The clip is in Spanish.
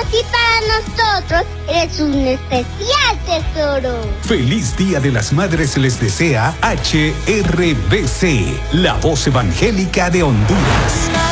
y para nosotros eres un especial tesoro. Feliz Día de las Madres les desea HRBC, la voz evangélica de Honduras.